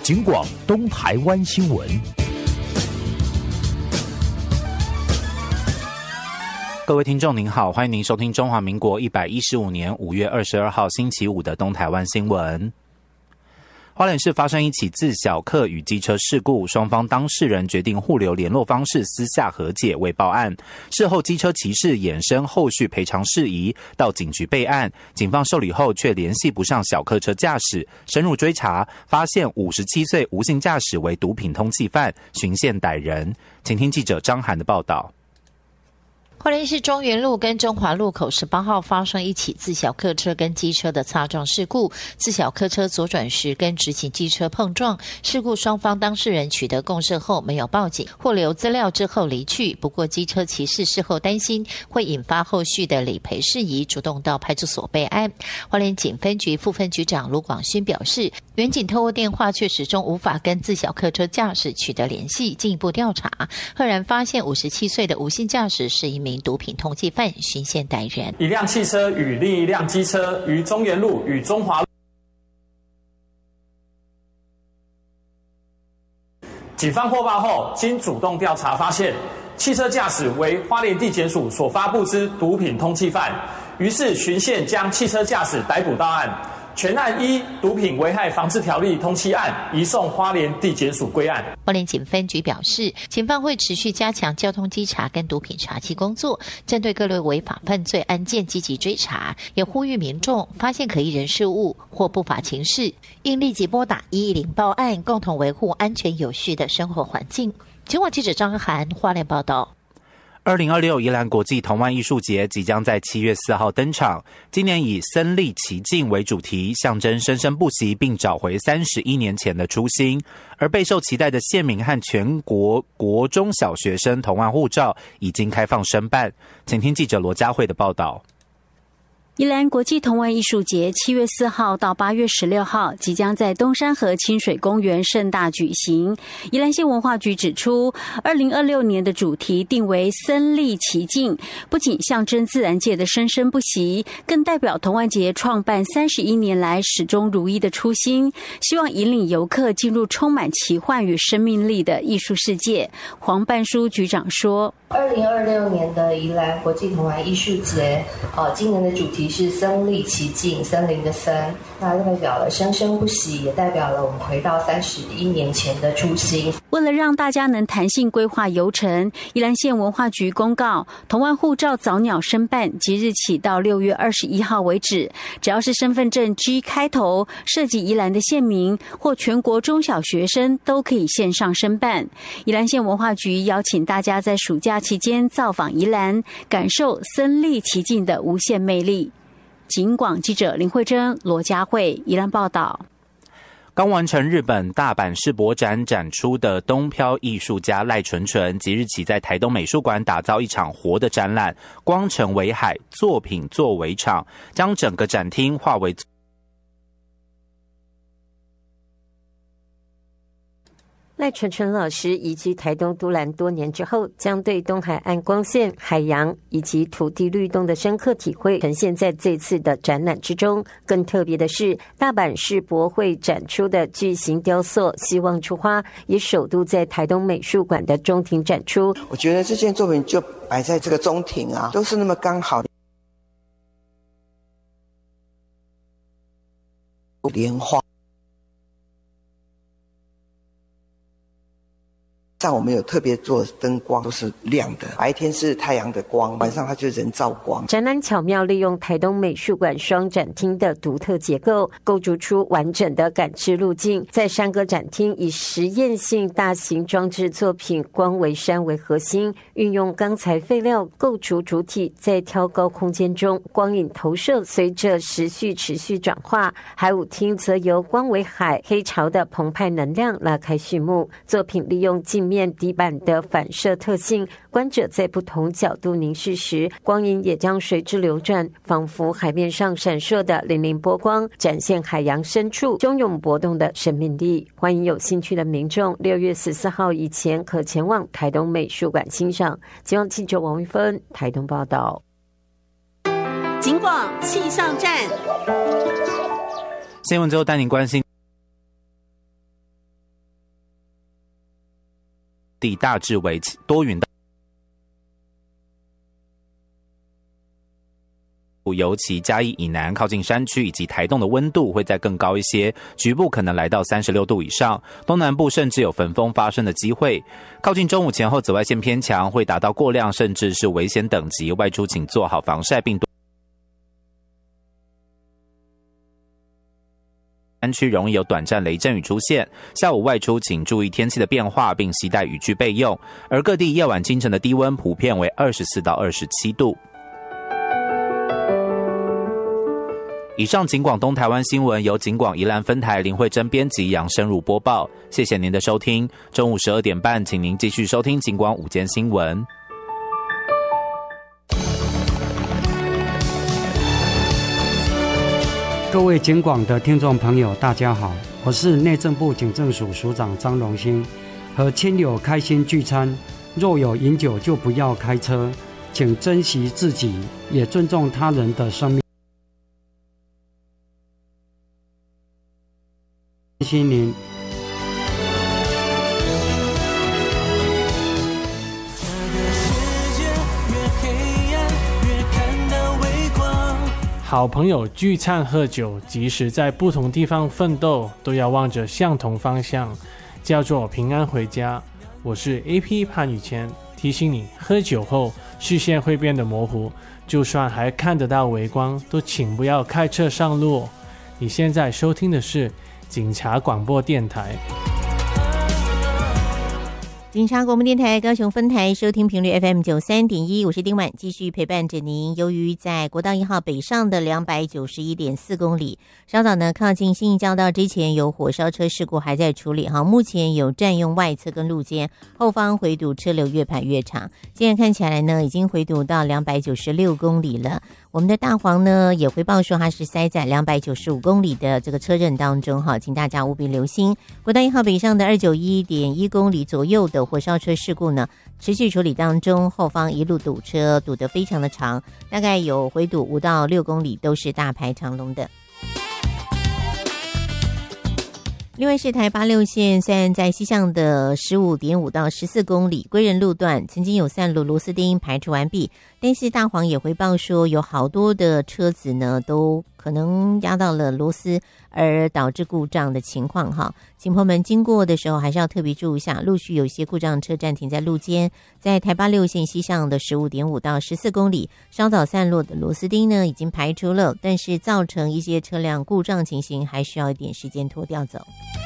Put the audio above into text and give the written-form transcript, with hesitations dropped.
警广东台湾新闻。 各位听众您好，欢迎您收听中华民国115年5月22号星期五的东台湾新闻。花莲市发生一起自小客与机车事故，双方当事人决定互留联络方式，私下和解未报案。事后机车骑士衍生后续赔偿事宜，到警局备案。警方受理后却联系不上小客车驾驶，深入追查，发现57岁无性驾驶为毒品通缉犯，循线逮人。请听记者张涵的报道。 花莲市中原路跟中华路口18号发生一起自小客车跟机车的擦撞事故，自小客车左转时跟直行机车碰撞，事故双方当事人取得共识后没有报警，或留资料之后离去。不过机车骑士事后担心会引发后续的理赔事宜，主动到派出所备案。花莲警分局副分局长卢广勋表示，原警透过电话却始终无法跟自小客车驾驶取得联系，进一步调查，赫然发现57岁的无性驾驶是一名毒品通缉犯，循线逮人。 一辆汽车与另一辆机车于中原路与中华路，警方获报后，经主动调查发现，汽车驾驶为花莲地检署所发布之毒品通缉犯，于是循线将汽车驾驶逮捕到案。全案依毒品危害防治条例通缉案，移送花莲地检署归案。 花莲警分局表示，警方会持续加强交通稽查跟毒品查缉工作，针对各类违法犯罪案件积极追查，也呼吁民众发现可疑人事物或不法情事，应立即拨打110报案，共同维护安全有序的生活环境。警广记者张涵花莲报道。 2026宜兰国际童玩艺术节即将在7月4号登场，今年以身历其境为主题，象征生生不息，并找回31年前的初心。而备受期待的县民和全国国中小学生童玩护照已经开放申办。请听记者罗佳慧的报道。 宜兰国际童玩艺术节7月4号到8月16号即将在东山河清水公园盛大举行。宜兰县文化局指出，2026年的主题定为身历其境，不仅象征自然界的生生不息，更代表童玩节创办31年来始终如一的初心，希望引领游客进入充满奇幻与生命力的艺术世界。黄半书局长说 ，2026年的宜兰国际童玩艺术节，今年的主题是身历其境，森林的森，那代表了生生不息，也代表了我们回到31年前的初心。 为了让大家能弹性规划游程，宜兰县文化局公告，童玩护照早鸟申办即日起到6月21号为止，只要是身份证 G 开头，涉及宜兰的县民或全国中小学生都可以线上申办。宜兰县文化局邀请大家在暑假期间造访宜兰，感受身历其境的无限魅力。警广记者林慧珍、罗佳慧宜兰报道。 刚完成日本大阪世博展展出的东漂艺术家赖纯纯，即日起在台东美术馆打造一场活的展览，光城为海，作品作为场，将整个展厅化为赖纯纯老师移居台东都兰多年之后，将对东海岸光线、海洋以及土地律动的深刻体会呈现在这次的展览之中。更特别的是，大阪世博会展出的巨型雕塑《希望出花》也首度在台东美术馆的中庭展出。 我觉得这件作品就摆在这个中庭啊，都是那么刚好的莲花。上我们有特别做灯光，都是亮的，白天是太阳的光，晚上它就是人造光。 展览巧妙利用台东美术馆双展厅的独特结构，构筑出完整的感知路径。在山阁展厅以实验性大型装置作品光为山为核心，运用钢材废料构筑主体，在挑高空间中光影投射随着时序持续转化。海舞厅则由光为海黑潮的澎湃能量拉开序幕。作品利用镜面底板的反射特性，观者在不同角度凝视时，光影也将随之流转，仿佛海面上闪烁的粼粼波光，展现海洋深处汹涌波动的生命力。欢迎有兴趣的民众6月14号以前可前往台东美术馆欣赏。希望记者王玉芬台东报道。 警广气象站， 新闻最后带您关心地大致为多云的，尤其嘉义以南靠近山区以及台东的温度会再更高一些，局部可能来到36度以上，东南部甚至有焚风发生的机会。靠近中午前后紫外线偏强，会达到过量甚至是危险等级，外出请做好防晒并山区容易有短暂雷阵雨出现，下午外出请注意天气的变化，并携带雨具备用。而各地夜晚清晨的低温普遍为24到27度。以上警广东台湾新闻由警广宜兰分台林慧珍编辑，杨深入播报。谢谢您的收听。中午12点半，请您继续收听警广午间新闻。 各位警广的听众朋友，大家好，我是内政部警政署署长张荣兴。和亲友开心聚餐，若有饮酒就不要开车，请珍惜自己，也尊重他人的生命。新年好朋友聚餐喝酒，即使在不同地方奋斗，都要望着相同方向，叫做平安回家。我是 AP 潘宇谦，提醒你，喝酒后视线会变得模糊，就算还看得到微光，都请不要开车上路。你现在收听的是警察广播电台。 警察广播电台高雄分台收听频率 FM93.1， 我是丁婉，继续陪伴着您。由于在国道1号北上的291.4公里，稍早呢靠近信义交道之前有火烧车事故还在处理哈，目前有占用外侧跟路肩，后方回堵车流越排越长，现在看起来呢已经回堵到296公里了。我们的大黄呢也回报说它是塞在295公里的这个车阵当中哈，请大家务必留心。国道1号北上的291.1公里左右的火烧车事故呢持续处理当中，后方一路堵车，堵得非常的长，大概有回堵5到6公里，都是大排长龙的。另外是台86线，虽然在西向的15.5到14公里归仁路段曾经有散落螺丝钉排除完毕，但是大黄也回报说有好多的车子呢都可能压到了螺丝而导致故障的情况哈，请朋友们经过的时候还是要特别注意一下，陆续有些故障车暂停在路肩，在台86线西向的15.5到14公里，稍早散落的螺丝钉呢已经排除了，但是造成一些车辆故障情形还需要一点时间拖调走。